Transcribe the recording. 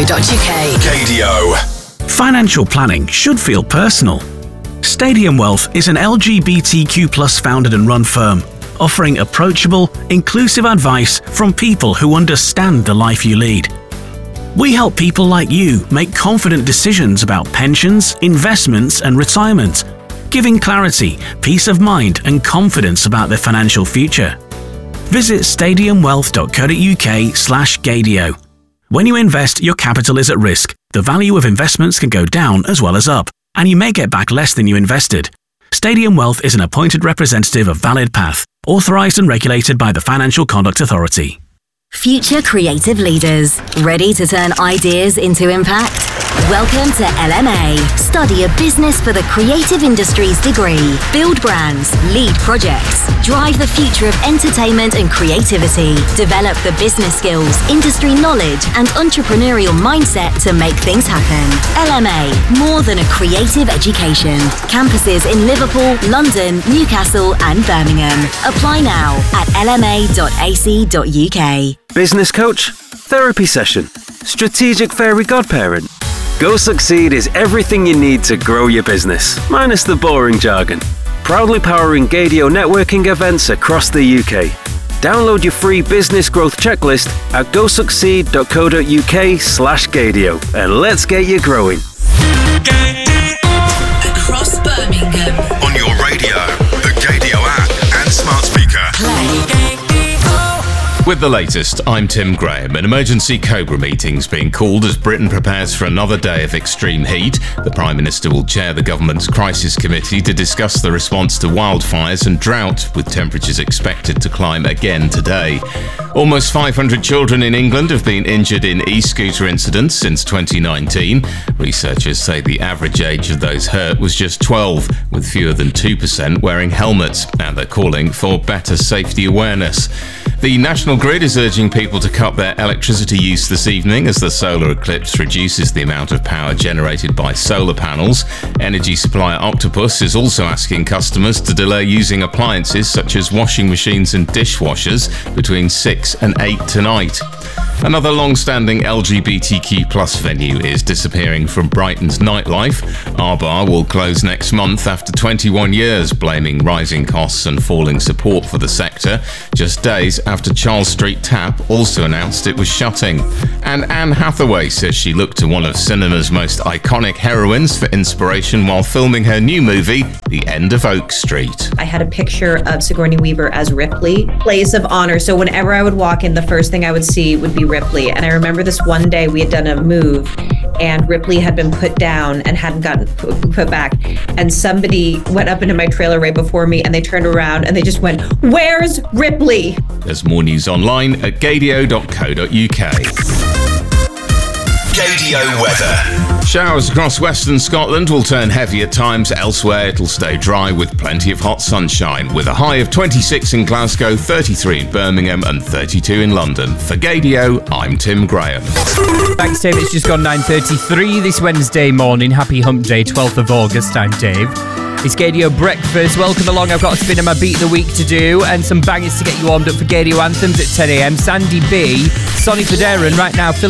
Gaydio. Financial planning should feel personal. Stadium Wealth is an LGBTQ+ founded and run firm, offering approachable, inclusive advice from people who understand the life you lead. We help people like you make confident decisions about pensions, investments, and retirement, giving clarity, peace of mind, and confidence about their financial future. Visit stadiumwealth.co.uk/Gaydio. When you invest, your capital is at risk. The value of investments can go down as well as up, and you may get back less than you invested. Stadium Wealth is an appointed representative of Valid Path, authorised and regulated by the Financial Conduct Authority. Future creative leaders, ready to turn ideas into impact? Welcome to LMA. Study a business for the creative industries degree. Build brands, lead projects, drive the future of entertainment and creativity. Develop the business skills, industry knowledge, and entrepreneurial mindset to make things happen. LMA, more than a creative education. Campuses in Liverpool, London, Newcastle, and Birmingham. Apply now at lma.ac.uk. Business coach? Therapy session? Strategic fairy godparent? Go Succeed is everything you need to grow your business, minus the boring jargon. Proudly powering Gaydio networking events across the UK. Download your free business growth checklist at gosucceed.co.uk/Gaydio and let's get you growing. Across Birmingham. On your radio, the Gaydio app and smart speaker. Play. With the latest, I'm Tim Graham. An emergency Cobra meeting's being called as Britain prepares for another day of extreme heat. The Prime Minister will chair the government's crisis committee to discuss the response to wildfires and drought, with temperatures expected to climb again today. Almost 500 children in England have been injured in e-scooter incidents since 2019. Researchers say the average age of those hurt was just 12, with fewer than 2% wearing helmets, and they're calling for better safety awareness. The National Grid is urging people to cut their electricity use this evening as the solar eclipse reduces the amount of power generated by solar panels. Energy supplier Octopus is also asking customers to delay using appliances such as washing machines and dishwashers between 6 and 8 tonight. Another long-standing LGBTQ+ venue is disappearing from Brighton's nightlife. Our Bar will close next month after 21 years, blaming rising costs and falling support for the sector, just days after Charles Street Tap also announced it was shutting. And Anne Hathaway says she looked to one of cinema's most iconic heroines for inspiration while filming her new movie, The End of Oak Street. I had a picture of Sigourney Weaver as Ripley, place of honor. So whenever I would walk in, the first thing I would see would be Ripley. And I remember this one day we had done a move and Ripley had been put down and hadn't gotten put back. And somebody went up into my trailer right before me and they turned around and they just went, "Where's Ripley?" There's more news online at gaydio.co.uk. Gaydio weather. Showers across western Scotland will turn heavy at times. Elsewhere, it'll stay dry with plenty of hot sunshine, with a high of 26 in Glasgow, 33 in Birmingham and 32 in London. For Gaydio, I'm Tim Graham. Thanks, Dave. It's just gone 9:33 this Wednesday morning. Happy Hump Day, 12th of August. I'm Dave. It's Gaydio Breakfast. Welcome along. I've got a spin of my Beat of the Week to do and some bangers to get you warmed up for Gaydio Anthems at 10 a.m. Sandy B, Sonny Federer, and right now,